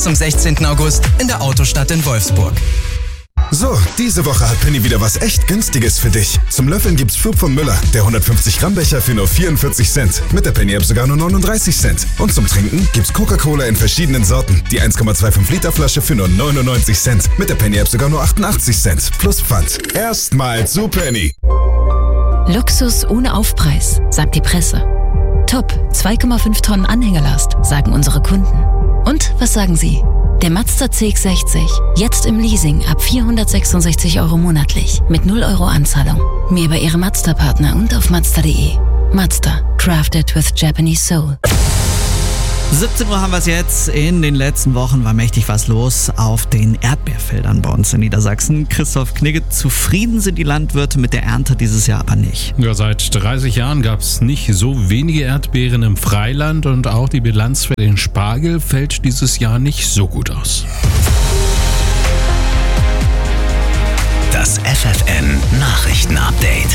Zum 16. August in der Autostadt in Wolfsburg. So, diese Woche hat Penny wieder was echt Günstiges für dich. Zum Löffeln gibt's Flup von Müller, der 150 Gramm Becher für nur 44 Cent. Mit der Penny-App sogar nur 39 Cent. Und zum Trinken gibt's Coca-Cola in verschiedenen Sorten. Die 1,25 Liter Flasche für nur 99 Cent. Mit der Penny-App sogar nur 88 Cent. Plus Pfand. Erstmal zu Penny. Luxus ohne Aufpreis, sagt die Presse. Top, 2,5 Tonnen Anhängerlast, sagen unsere Kunden. Und was sagen Sie? Der Mazda CX-60, jetzt im Leasing ab 466 € monatlich, mit 0 € Anzahlung. Mehr bei Ihrem Mazda-Partner und auf Mazda.de. Mazda, crafted with Japanese soul. 17 Uhr haben wir es jetzt. In den letzten Wochen war mächtig was los auf den Erdbeerfeldern bei uns in Niedersachsen. Christoph Knigge, zufrieden sind die Landwirte mit der Ernte dieses Jahr aber nicht. Ja, seit 30 Jahren gab es nicht so wenige Erdbeeren im Freiland und auch die Bilanz für den Spargel fällt dieses Jahr nicht so gut aus. Das FFN-Nachrichten-Update.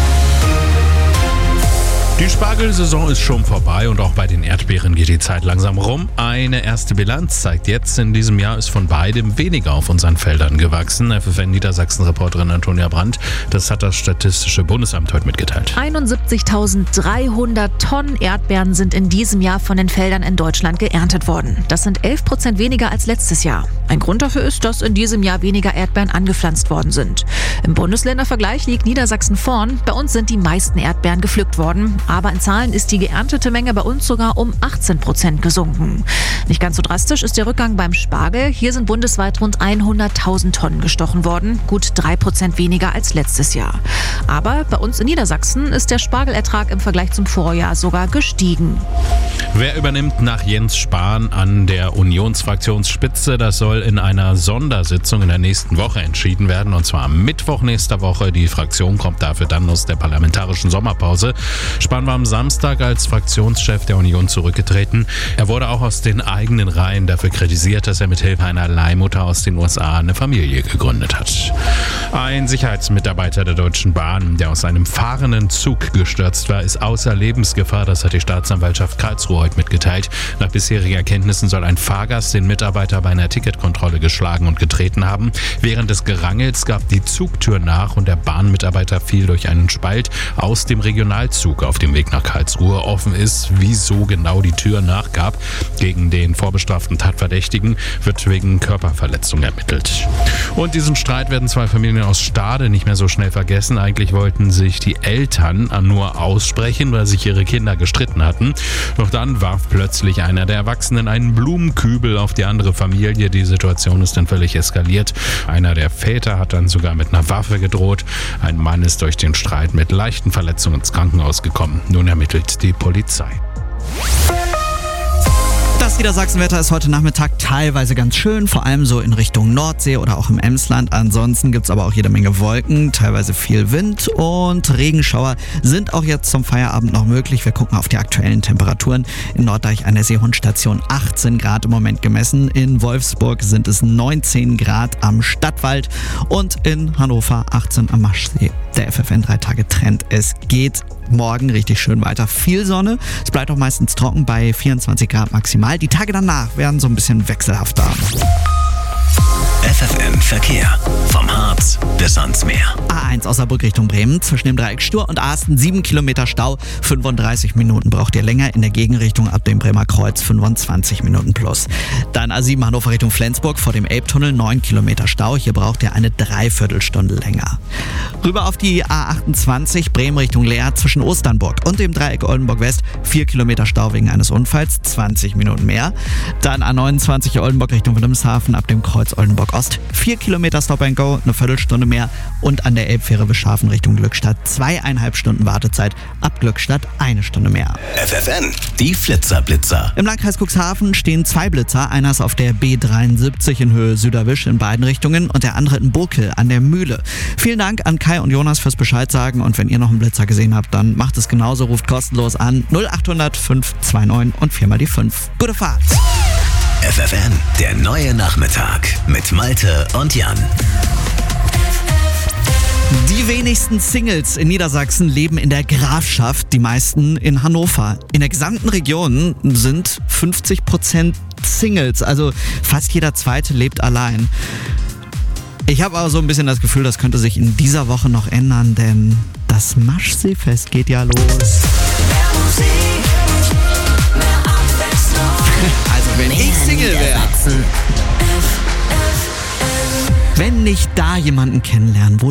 Die Spargelsaison ist schon vorbei und auch bei den Erdbeeren geht die Zeit langsam rum. Eine erste Bilanz zeigt jetzt, in diesem Jahr ist von beidem weniger auf unseren Feldern gewachsen. FFN Niedersachsen-Reporterin Antonia Brandt, das hat das Statistische Bundesamt heute mitgeteilt. 71.300 Tonnen Erdbeeren sind in diesem Jahr von den Feldern in Deutschland geerntet worden. Das sind 11% weniger als letztes Jahr. Ein Grund dafür ist, dass in diesem Jahr weniger Erdbeeren angepflanzt worden sind. Im Bundesländervergleich liegt Niedersachsen vorn. Bei uns sind die meisten Erdbeeren gepflückt worden. Aber in Zahlen ist die geerntete Menge bei uns sogar um 18% gesunken. Nicht ganz so drastisch ist der Rückgang beim Spargel. Hier sind bundesweit rund 100.000 Tonnen gestochen worden, gut 3% weniger als letztes Jahr. Aber bei uns in Niedersachsen ist der Spargelertrag im Vergleich zum Vorjahr sogar gestiegen. Wer übernimmt nach Jens Spahn an der Unionsfraktionsspitze? Das soll in einer Sondersitzung in der nächsten Woche entschieden werden, und zwar am Mittwoch nächster Woche. Die Fraktion kommt dafür dann aus der parlamentarischen Sommerpause. Spahn war am Samstag als Fraktionschef der Union zurückgetreten. Er wurde auch aus den eigenen Reihen dafür kritisiert, dass er mit Hilfe einer Leihmutter aus den USA eine Familie gegründet hat. Ein Sicherheitsmitarbeiter der Deutschen Bahn, der aus einem fahrenden Zug gestürzt war, ist außer Lebensgefahr. Das hat die Staatsanwaltschaft Karlsruhe heute mitgeteilt. Nach bisherigen Erkenntnissen soll ein Fahrgast den Mitarbeiter bei einer Ticketkontrolle geschlagen und getreten haben. Während des Gerangels gab die Zugtür nach und der Bahnmitarbeiter fiel durch einen Spalt aus dem Regionalzug auf dem Weg nach Karlsruhe. Offen ist, wieso genau die Tür nachgab. Gegen den vorbestraften Tatverdächtigen wird wegen Körperverletzung ermittelt. Und diesen Streit werden zwei Familien aus Stade nicht mehr so schnell vergessen. Eigentlich wollten sich die Eltern nur aussprechen, weil sich ihre Kinder gestritten hatten. Doch dann warf plötzlich einer der Erwachsenen einen Blumenkübel auf die andere Familie. Die Situation ist dann völlig eskaliert. Einer der Väter hat dann sogar mit einer Waffe gedroht. Ein Mann ist durch den Streit mit leichten Verletzungen ins Krankenhaus gekommen. Nun ermittelt die Polizei. Das Niedersachsenwetter ist heute Nachmittag teilweise ganz schön, vor allem so in Richtung Nordsee oder auch im Emsland. Ansonsten gibt es aber auch jede Menge Wolken, teilweise viel Wind und Regenschauer sind auch jetzt zum Feierabend noch möglich. Wir gucken auf die aktuellen Temperaturen. In Norddeich an der Seehundstation 18 Grad im Moment gemessen. In Wolfsburg sind es 19 Grad am Stadtwald und in Hannover 18 am Maschsee. Der FFN 3-Tage-Trend. Es geht morgen richtig schön weiter. Viel Sonne. Es bleibt auch meistens trocken bei 24 Grad maximal. Die Tage danach werden so ein bisschen wechselhafter. FFN Verkehr. Vom Harz bis ans Meer. A1 Osnabrück Richtung Bremen. Zwischen dem Dreieck Stur und Asten 7 Kilometer Stau. 35 Minuten braucht ihr länger. In der Gegenrichtung ab dem Bremer Kreuz 25 Minuten plus. Dann A7 Hannover Richtung Flensburg vor dem Elbtunnel 9 Kilometer Stau. Hier braucht ihr eine Dreiviertelstunde länger. Rüber auf die A28 Bremen Richtung Leer zwischen Osternburg und dem Dreieck Oldenburg West 4 Kilometer Stau wegen eines Unfalls, 20 Minuten mehr. Dann A29 Oldenburg Richtung Wilhelmshaven ab dem Kreuz Oldenburg Ost 4 Kilometer Stop and Go, eine Viertelstunde mehr. Und an der Elbfähre Wischhafen Richtung Glückstadt 2,5 Stunden Wartezeit, ab Glückstadt 1 Stunde mehr. FFN, die Flitzer-Blitzer. Im Landkreis Cuxhaven stehen 2 Blitzer. Einer ist auf der B73 in Höhe Süderwisch in beiden Richtungen und der andere in Burkel an der Mühle. Vielen Dank an Kai und Jonas fürs Bescheid sagen und wenn ihr noch einen Blitzer gesehen habt, dann macht es genauso, ruft kostenlos an 0800 529 und 4 mal die 5. Gute Fahrt! FFN, der neue Nachmittag mit Malte und Jan. Die wenigsten Singles in Niedersachsen leben in der Grafschaft, die meisten in Hannover. In der gesamten Region sind 50% Singles, also fast jeder Zweite lebt allein. Ich habe aber so ein bisschen das Gefühl, das könnte sich in dieser Woche noch ändern, denn das Maschseefest geht ja los. Also wenn ich Single wäre, wenn ich da jemanden kennenlernen, wo